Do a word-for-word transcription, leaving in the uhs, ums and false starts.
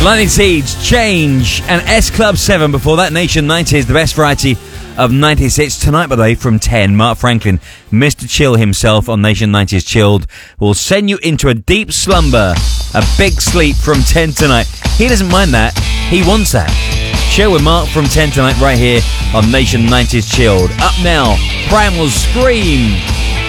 Lightning Seeds, Change, and S Club seven. Before that, Nation nineties, the best variety of nineties hits. Tonight, by the way, from ten, Mark Franklin, Mister Chill himself on Nation nineties Chilled, will send you into a deep slumber, a big sleep from ten tonight. He doesn't mind that. He wants that. Chill with Mark from ten tonight right here on Nation nineties Chilled. Up now, Primal Scream.